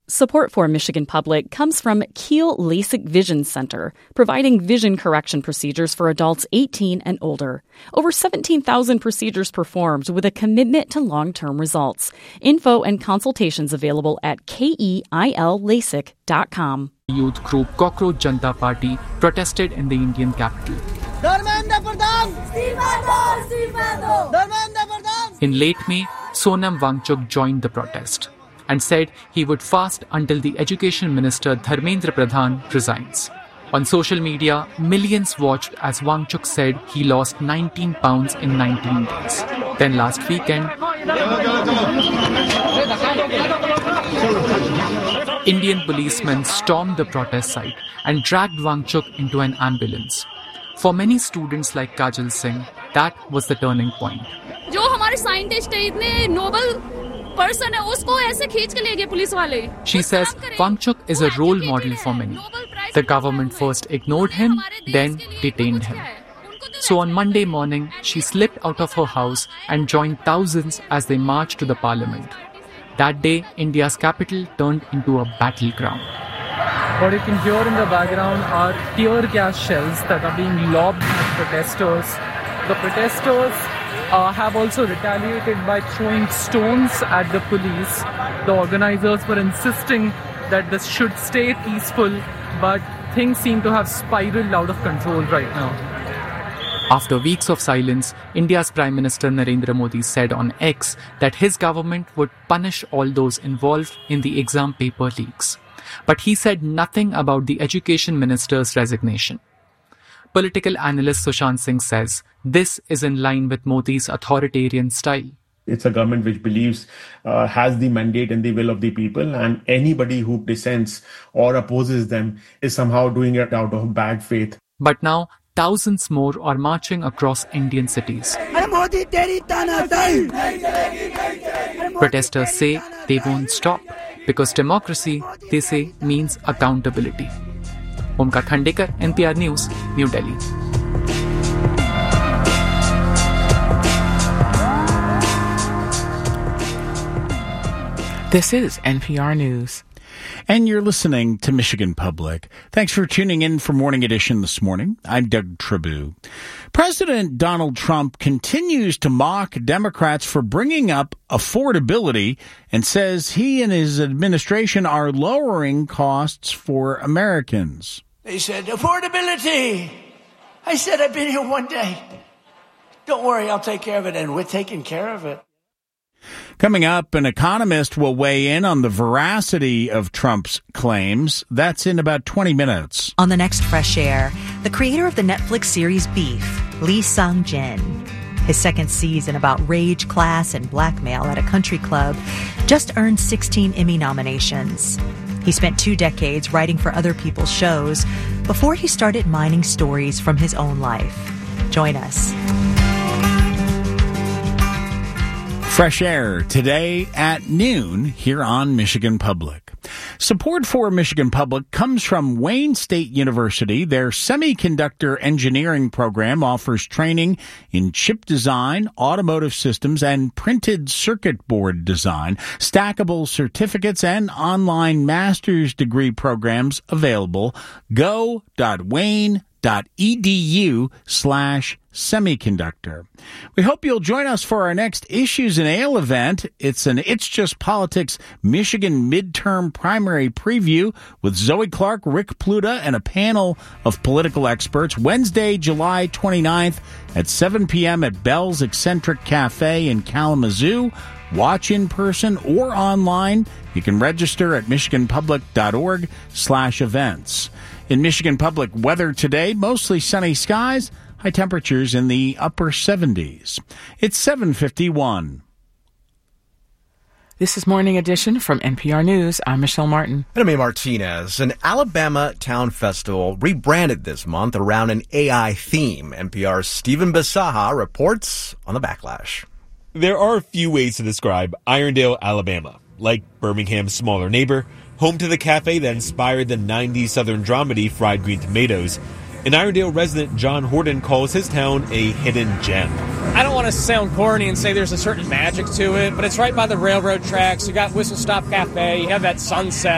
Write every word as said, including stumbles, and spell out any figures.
Support for Michigan Public comes from Kiel LASIK Vision Center, providing vision correction procedures for adults eighteen and older. Over seventeen thousand procedures performed with a commitment to long-term results. Info and consultations available at keil lasik dot com. Youth group Cockroach Janata Party protested in the Indian capital. In late May, Sonam Wangchuk joined the protest and said he would fast until the Education Minister Dharmendra Pradhan resigns. On social media, millions watched as Wangchuk said he lost nineteen pounds in nineteen days. Then last weekend, Indian policemen stormed the protest site and dragged Wangchuk into an ambulance. For many students like Kajal Singh, that was the turning point. जो हमारे scientist है इतने Nobel person है उसको ऐसे खींच के ले गए पुलिस वाले. She says Wangchuk is a role model for many. The government first ignored him, then detained him. So on Monday morning, she slipped out of her house and joined thousands as they marched to the parliament. That day, India's capital turned into a battleground. What you can hear in the background are tear gas shells that are being lobbed at protesters. The protesters uh, have also retaliated by throwing stones at the police. The organizers were insisting that this should stay peaceful, but things seem to have spiraled out of control right now. After weeks of silence, India's Prime Minister Narendra Modi said on X that his government would punish all those involved in the exam paper leaks. But he said nothing about the Education Minister's resignation. Political analyst Sushant Singh says this is in line with Modi's authoritarian style. It's a government which believes uh, has the mandate and the will of the people, and anybody who dissents or opposes them is somehow doing it out of bad faith. But now, thousands more are marching across Indian cities. Protesters say they won't stop because democracy, they say, means accountability. Omkar Khandekar, N P R News, New Delhi. This is N P R News. And you're listening to Michigan Public. Thanks for tuning in for Morning Edition this morning. I'm Doug Tribou. President Donald Trump continues to mock Democrats for bringing up affordability and says he and his administration are lowering costs for Americans. They said, affordability. I said, I've been here one day. Don't worry, I'll take care of it. And we're taking care of it. Coming up, an economist will weigh in on the veracity of Trump's claims. That's in about twenty minutes. On the next Fresh Air, the creator of the Netflix series Beef, Lee Sang-jin. His second season about rage, class, and blackmail at a country club just earned sixteen Emmy nominations. He spent two decades writing for other people's shows before he started mining stories from his own life. Join us. Fresh Air today at noon here on Michigan Public. Support for Michigan Public comes from Wayne State University. Their semiconductor engineering program offers training in chip design, automotive systems, and printed circuit board design. Stackable certificates and online master's degree programs available. go.wayne.edu slash semiconductor. We hope you'll join us for our next Issues and Ale event. It's an It's Just Politics Michigan midterm primary preview with Zoe Clark, Rick Pluta, and a panel of political experts. Wednesday, July twenty-ninth at seven p.m. at Bell's Eccentric Cafe in Kalamazoo. Watch in person or online. You can register at michiganpublic.org slash events. In Michigan Public weather today, mostly sunny skies, high temperatures in the upper seventies. It's seven fifty-one. This is Morning Edition from N P R News. I'm Michelle Martin. And I'm A. Martinez. An Alabama Town Festival rebranded this month around an A I theme. N P R's Stephen Bisaha reports on the backlash. There are a few ways to describe Irondale, Alabama, like Birmingham's smaller neighbor, home to the cafe that inspired the nineties Southern dramedy Fried Green Tomatoes. An Irondale resident, John Horton, calls his town a hidden gem. I don't want to sound corny and say there's a certain magic to it, but it's right by the railroad tracks. You got Whistle Stop Cafe, you have that sunset.